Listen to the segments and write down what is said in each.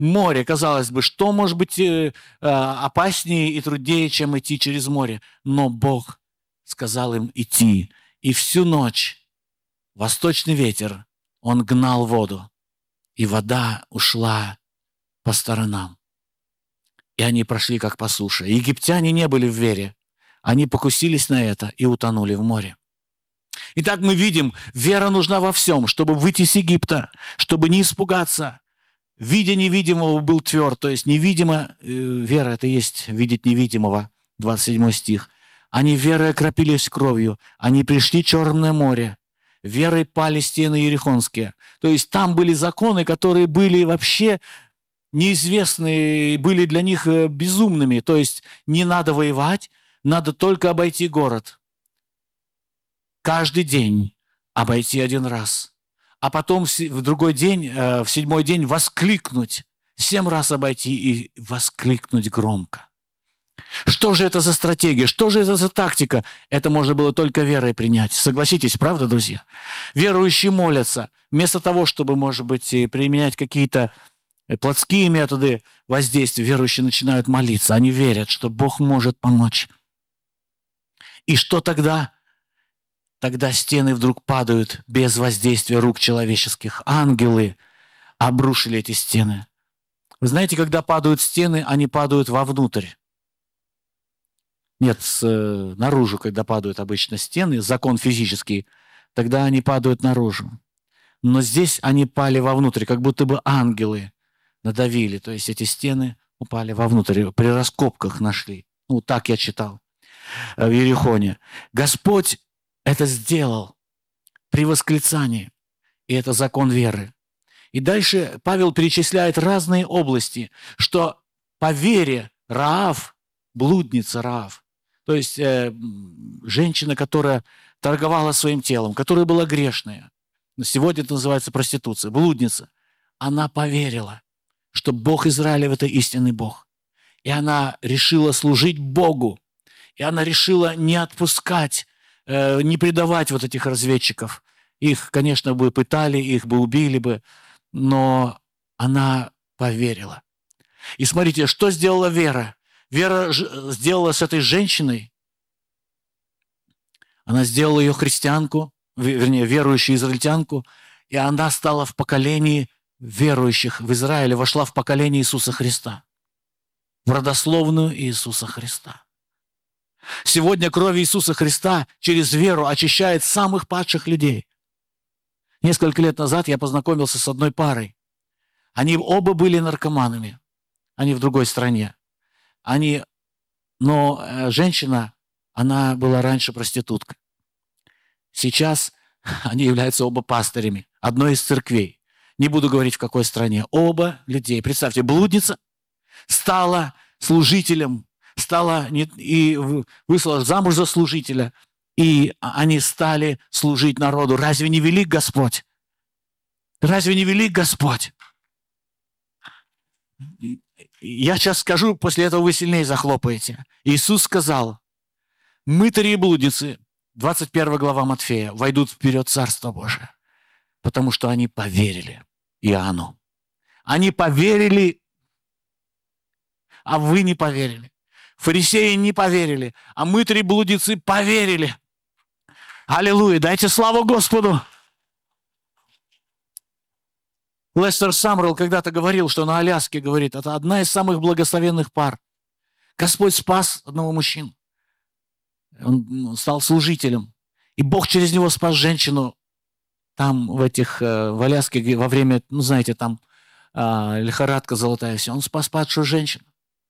Море, казалось бы, что может быть опаснее и труднее, чем идти через море? Но Бог сказал им идти. И всю ночь восточный ветер, он гнал воду, и вода ушла по сторонам. И они прошли как по суше. Египтяне не были в вере. Они покусились на это и утонули в море. Итак, мы видим, вера нужна во всем, чтобы выйти с Египта, чтобы не испугаться. Видя невидимого был тверд, то есть невидимо, вера это и есть видеть невидимого, 27 стих. Они верой окропились кровью, они пришли в Черное море, верой пали стены Иерихонские. То есть там были законы, которые были вообще неизвестны, были для них безумными. То есть не надо воевать, надо только обойти город. Каждый день обойти один раз. А потом в другой день, в 7-й день воскликнуть. 7 раз обойти и воскликнуть громко. Что же это за стратегия? Что же это за тактика? Это можно было только верой принять. Согласитесь, правда, друзья? Верующие молятся. Вместо того, чтобы, может быть, применять какие-то плотские методы воздействия, верующие начинают молиться. Они верят, что Бог может помочь. И что тогда? Тогда стены вдруг падают без воздействия рук человеческих. Ангелы обрушили эти стены. Вы знаете, когда падают стены, они падают вовнутрь. Нет, наружу, когда падают обычно стены, закон физический, тогда они падают наружу. Но здесь они пали вовнутрь, как будто бы ангелы надавили. То есть эти стены упали вовнутрь, при раскопках нашли. Ну, так я читал в Иерихоне. Господь это сделал при восклицании. И это закон веры. И дальше Павел перечисляет разные области, что по вере Раав, блудница Раав, то есть женщина, которая торговала своим телом, которая была грешная, сегодня это называется проституция, блудница, она поверила, что Бог Израилев – это истинный Бог. И она решила служить Богу. И она решила не отпускать, не предавать вот этих разведчиков. Их, конечно, бы пытали, их бы убили бы, но она поверила. И смотрите, что сделала вера? Вера сделала с этой женщиной, она сделала ее христианку, вернее, верующую израильтянку, и она стала в поколении верующих в Израиле, вошла в поколение Иисуса Христа, в родословную Иисуса Христа. Сегодня кровь Иисуса Христа через веру очищает самых падших людей. Несколько лет назад я познакомился с одной парой. Они оба были наркоманами. Они в другой стране. Но женщина, она была раньше проституткой. Сейчас они являются оба пастырями одной из церквей. Не буду говорить, в какой стране. Оба людей. Представьте, блудница стала служителем, и вышла замуж за служителя, и они стали служить народу. Разве не велик Господь? Разве не велик Господь? Я сейчас скажу, после этого вы сильнее захлопаете. Иисус сказал, мытари и блудницы, 21 глава Матфея, войдут вперед Царство Божие, потому что они поверили Иоанну. Они поверили, а вы не поверили. Фарисеи не поверили, а мытари и блудницы поверили. Аллилуйя, дайте славу Господу. Лестер Самрелл когда-то говорил, что на Аляске, говорит, это одна из самых благословенных пар. Господь спас одного мужчину. Он стал служителем. И Бог через него спас женщину там, в Аляске, во время, знаете, там лихорадка золотая, все. Он спас падшую женщину.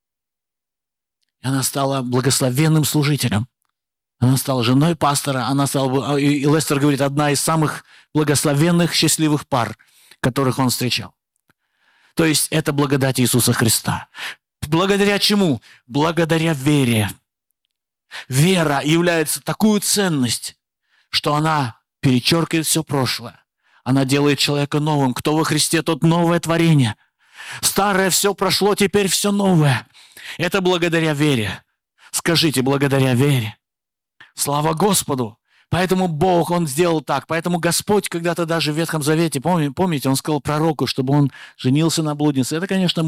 И она стала благословенным служителем. Она стала женой пастора. И Лестер говорит, одна из самых благословенных, счастливых пар, которых он встречал. То есть это благодать Иисуса Христа. Благодаря чему? Благодаря вере. Вера является такую ценность, что она перечеркивает все прошлое. Она делает человека новым. Кто во Христе, тот новое творение. Старое все прошло, теперь все новое. Это благодаря вере. Скажите, благодаря вере. Слава Господу. Поэтому Бог, Он сделал так. Поэтому Господь когда-то даже в Ветхом Завете, помните, Он сказал пророку, чтобы он женился на блуднице. Это, конечно,